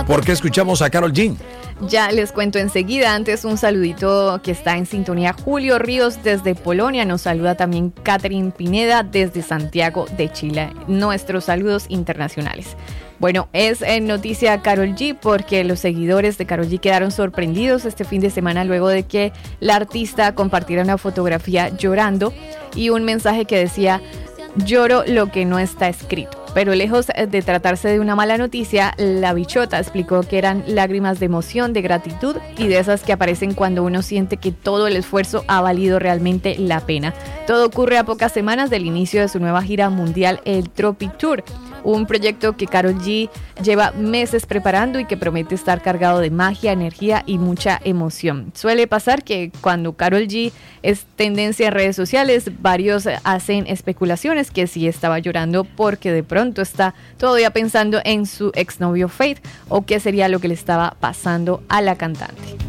¿Por qué escuchamos a Karol G? Ya les cuento enseguida. Antes un saludito que está en sintonía. Julio Ríos desde Polonia. Nos saluda también Catherine Pineda desde Santiago de Chile. Nuestros saludos internacionales. Bueno, es noticia Karol G porque los seguidores de Karol G quedaron sorprendidos este fin de semana luego de que la artista compartiera una fotografía llorando y un mensaje que decía: lloro lo que no está escrito. Pero lejos de tratarse de una mala noticia, la bichota explicó que eran lágrimas de emoción, de gratitud y de esas que aparecen cuando uno siente que todo el esfuerzo ha valido realmente la pena. Todo ocurre a pocas semanas del inicio de su nueva gira mundial, el Tropic Tour, un proyecto que Karol G lleva meses preparando y que promete estar cargado de magia, energía y mucha emoción. Suele pasar que cuando Karol G es tendencia en redes sociales, varios hacen especulaciones que sí estaba llorando porque de pronto está todavía pensando en su exnovio Faith o qué sería lo que le estaba pasando a la cantante.